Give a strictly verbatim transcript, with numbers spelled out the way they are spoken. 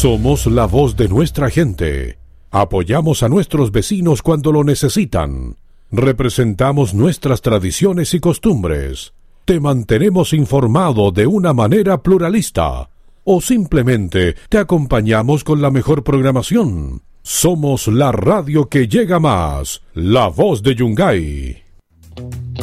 Somos la voz de nuestra gente. Apoyamos a nuestros vecinos cuando lo necesitan. Representamos nuestras tradiciones y costumbres. Te mantenemos informado de una manera pluralista. O simplemente te acompañamos con la mejor programación. Somos la radio que llega más. La voz de Yungay.